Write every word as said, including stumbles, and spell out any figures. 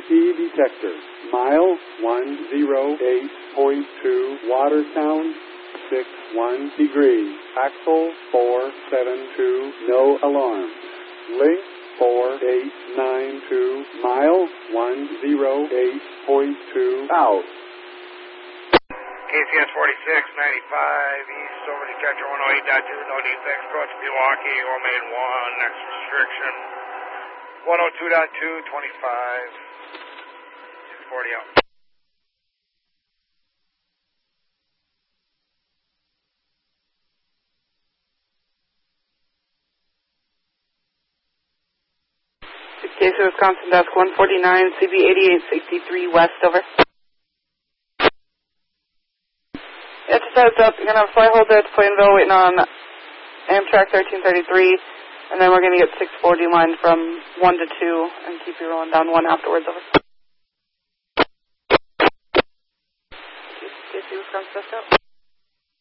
key detector. Mile one oh eight point two, water sound six one degrees. Axle four seven two, no alarm. Link four eight nine two, mile one oh eight point two, out. K C S forty-six ninety-five, east over detector one oh eight point two, no defects, approach Milwaukee, one main one, next restriction, one oh two point two, twenty-five, six forty out. K C Wisconsin Desk one forty-nine, C B eighty-eight sixty-three west, over. Yeah, just heads up, you're going to have fly hold there at Plainville waiting on Amtrak thirteen thirty-three, and then we're going to get six forty line from one to two and keep you rolling down one afterwards, over. K C Wisconsin Desk out.